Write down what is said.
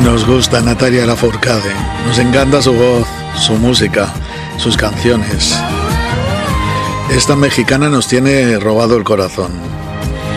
Nos gusta Natalia Lafourcade, nos encanta su voz, su música, sus canciones. Esta mexicana nos tiene robado el corazón.